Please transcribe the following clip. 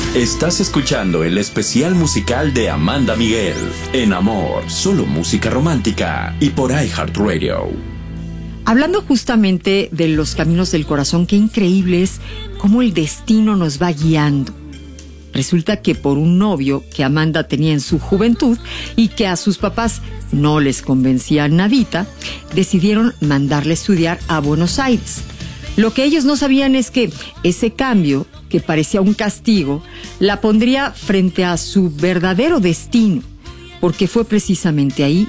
Estás escuchando el especial musical de Amanda Miguel en Amor, solo música romántica y por iHeartRadio. Hablando justamente de los caminos del corazón, qué increíble es cómo el destino nos va guiando. Resulta que por un novio que Amanda tenía en su juventud y que a sus papás no les convencía nadita, decidieron mandarle a estudiar a Buenos Aires. Lo que ellos no sabían es que ese cambio, que parecía un castigo, la pondría frente a su verdadero destino, porque fue precisamente ahí